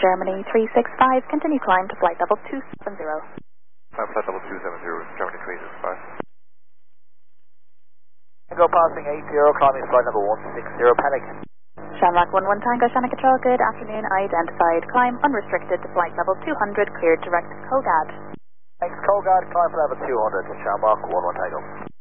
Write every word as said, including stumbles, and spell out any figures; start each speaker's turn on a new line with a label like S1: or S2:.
S1: Germany three six five, continue climb to flight level two seven zero.
S2: Climb flight level two seven zero, Germany three six five.
S3: Tango passing eight zero, climbing flight level one six zero, panic.
S1: Shamrock one one Tango, Shannon Control, good afternoon, identified, climb unrestricted to flight level two hundred, cleared direct Kogad.
S3: Thanks, Kogad, climb for level two hundred, Shamrock one one Tango.